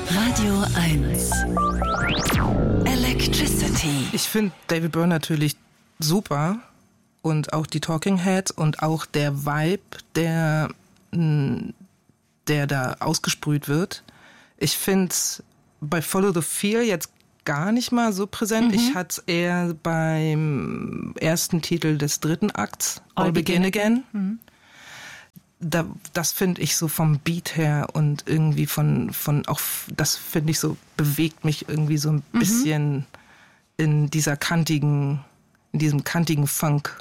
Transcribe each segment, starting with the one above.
Radio 1 Electricity. Ich finde David Byrne natürlich super und auch die Talking Heads und auch der Vibe, der da ausgesprüht wird. Ich finde es bei Follow the Feel jetzt gar nicht mal so präsent. Ich hatte es eher beim ersten Titel des dritten Akts, All Begin Again. Das finde ich so vom Beat her und irgendwie von auch, das finde ich so, bewegt mich irgendwie so ein bisschen in diesem kantigen Funk.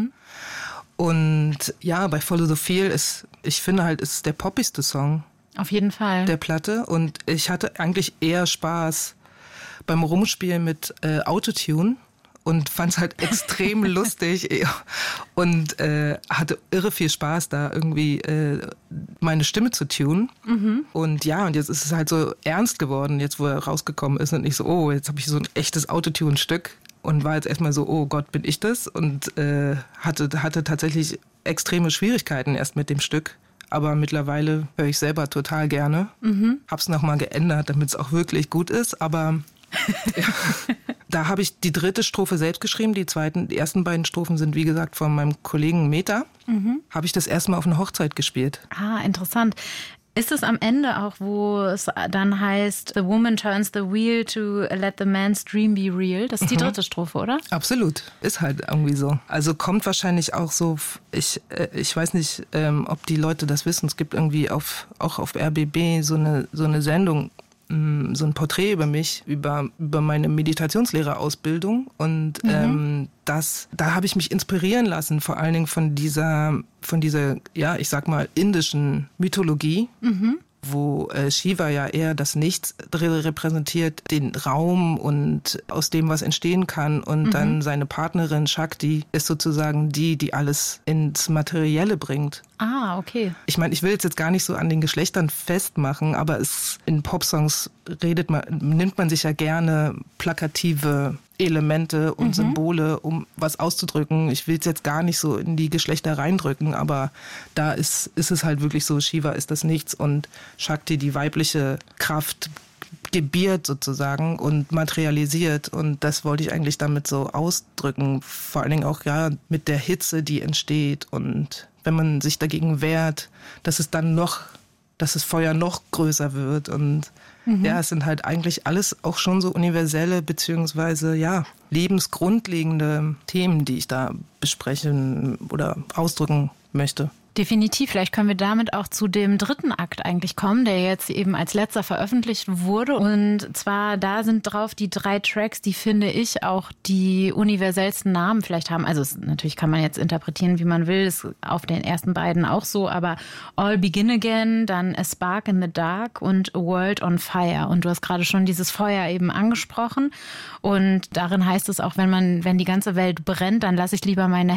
Und ja, bei Follow the Feel ich finde halt, ist der poppigste Song. Auf jeden Fall. Der Platte. Und ich hatte eigentlich eher Spaß beim Rumspielen mit Autotune und fand es halt extrem lustig und hatte irre viel Spaß da irgendwie meine Stimme zu tunen. Und ja, und jetzt ist es halt so ernst geworden, jetzt wo er rausgekommen ist und ich so, oh, jetzt habe ich so ein echtes Autotune-Stück und war jetzt erstmal so, oh Gott, bin ich das? Und hatte tatsächlich extreme Schwierigkeiten erst mit dem Stück. Aber mittlerweile höre ich selber total gerne. Hab's nochmal geändert, damit es auch wirklich gut ist. Aber ja, da habe ich die dritte Strophe selbst geschrieben. Die ersten beiden Strophen sind, wie gesagt, von meinem Kollegen Meta. Habe ich das erstmal auf einer Hochzeit gespielt. Ah, interessant. Ist es am Ende auch, wo es dann heißt, the woman turns the wheel to let the man's dream be real? Das ist die dritte Strophe, oder? Absolut. Ist halt irgendwie so. Also kommt wahrscheinlich auch so, ich weiß nicht, ob die Leute das wissen, es gibt irgendwie auch auf RBB so eine Sendung, so ein Porträt über mich, über meine Meditationslehrerausbildung und da habe ich mich inspirieren lassen, vor allen Dingen von dieser, ja, ich sag mal, indischen Mythologie, wo Shiva ja eher das Nichts repräsentiert, den Raum und aus dem, was entstehen kann. Und dann seine Partnerin Shakti ist sozusagen die alles ins Materielle bringt. Ah, okay. Ich meine, ich will jetzt gar nicht so an den Geschlechtern festmachen, aber in Popsongs nimmt man sich ja gerne plakative Elemente und Symbole, um was auszudrücken. Ich will es jetzt gar nicht so in die Geschlechter reindrücken, aber da ist es halt wirklich so, Shiva ist das Nichts und Shakti die weibliche Kraft gebiert sozusagen und materialisiert und das wollte ich eigentlich damit so ausdrücken, vor allen Dingen auch ja mit der Hitze, die entsteht und wenn man sich dagegen wehrt, dass das Feuer noch größer wird und ja, es sind halt eigentlich alles auch schon so universelle beziehungsweise ja lebensgrundlegende Themen, die ich da besprechen oder ausdrücken möchte. Definitiv. Vielleicht können wir damit auch zu dem dritten Akt eigentlich kommen, der jetzt eben als letzter veröffentlicht wurde. Und zwar, da sind drauf die 3 Tracks, die, finde ich, auch die universellsten Namen vielleicht haben. Also natürlich kann man jetzt interpretieren, wie man will. Ist auf den ersten beiden auch so. Aber All Begin Again, dann A Spark in the Dark und A World on Fire. Und du hast gerade schon dieses Feuer eben angesprochen. Und darin heißt es auch, wenn die ganze Welt brennt, dann nehme ich lieber meine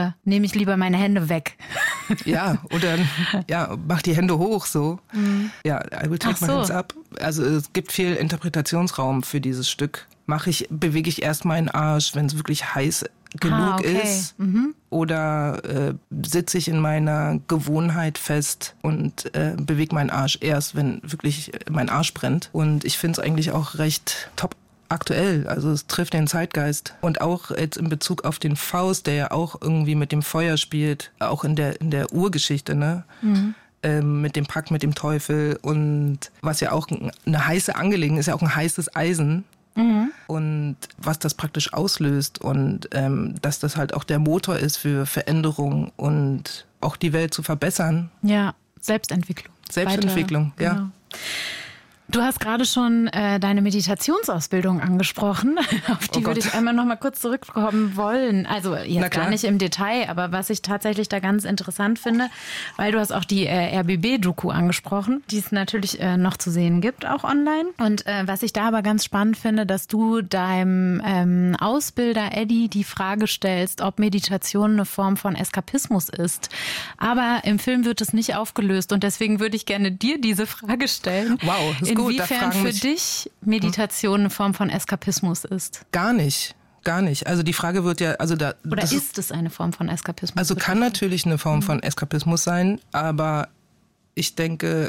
Hände weg. Ja, oder ja, mach die Hände hoch so. Ja, I will take my hands up. Also es gibt viel Interpretationsraum für dieses Stück. Bewege ich erst meinen Arsch, wenn es wirklich heiß genug ist? Oder sitze ich in meiner Gewohnheit fest und bewege meinen Arsch erst, wenn wirklich mein Arsch brennt? Und ich finde es eigentlich auch recht top aktuell, also es trifft den Zeitgeist. Und auch jetzt in Bezug auf den Faust, der ja auch irgendwie mit dem Feuer spielt, auch in der Urgeschichte, ne? Mit dem Pakt mit dem Teufel und was ja auch eine heiße Angelegenheit ist, ja auch ein heißes Eisen. Und was das praktisch auslöst und dass das halt auch der Motor ist für Veränderung und auch die Welt zu verbessern. Ja, Selbstentwicklung. Selbstentwicklung, weiter, ja. Genau. Du hast gerade schon deine Meditationsausbildung angesprochen. Auf die würde ich einmal noch mal kurz zurückkommen wollen. Also jetzt gar nicht im Detail, aber was ich tatsächlich da ganz interessant finde, weil du hast auch die RBB-Doku angesprochen, die es natürlich noch zu sehen gibt, auch online. Und was ich da aber ganz spannend finde, dass du deinem Ausbilder Eddie die Frage stellst, ob Meditation eine Form von Eskapismus ist. Aber im Film wird es nicht aufgelöst und deswegen würde ich gerne dir diese Frage stellen. Wow, ist gut. Inwiefern für dich Meditation eine Form von Eskapismus ist? Gar nicht. Also die Frage wird ja... Oder ist es eine Form von Eskapismus? Also kann natürlich eine Form von Eskapismus sein, aber ich denke,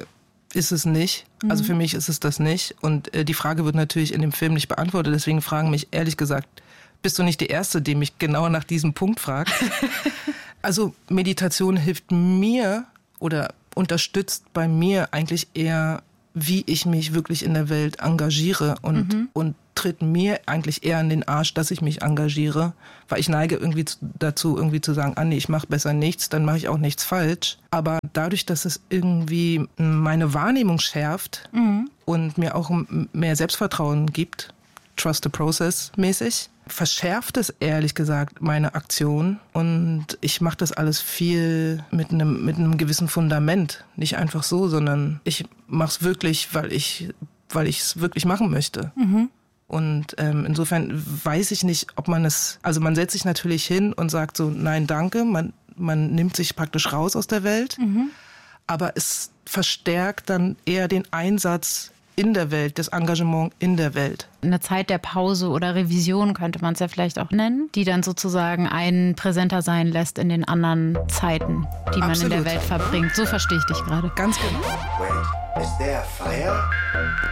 ist es nicht. Also für mich ist es das nicht. Und die Frage wird natürlich in dem Film nicht beantwortet. Deswegen fragen mich ehrlich gesagt, bist du nicht die Erste, die mich genau nach diesem Punkt fragt? Also Meditation hilft mir oder unterstützt bei mir eigentlich eher, wie ich mich wirklich in der Welt engagiere und tritt mir eigentlich eher in den Arsch, dass ich mich engagiere, weil ich neige irgendwie dazu, irgendwie zu sagen, nee, ich mache besser nichts, dann mache ich auch nichts falsch. Aber dadurch, dass es irgendwie meine Wahrnehmung schärft und mir auch mehr Selbstvertrauen gibt, Trust the Process mäßig, verschärft es ehrlich gesagt meine Aktion und ich mache das alles viel mit einem gewissen Fundament. Nicht einfach so, sondern ich mache es wirklich, weil ich es wirklich machen möchte. Und insofern weiß ich nicht, ob man es, also man setzt sich natürlich hin und sagt so, nein, danke, man nimmt sich praktisch raus aus der Welt, aber es verstärkt dann eher den Einsatz in der Welt, das Engagement in der Welt. Eine Zeit der Pause oder Revision könnte man es ja vielleicht auch nennen, die dann sozusagen einen präsenter sein lässt in den anderen Zeiten, die man in der Welt verbringt. So verstehe ich dich gerade. Ganz genau. Wait, is there fire?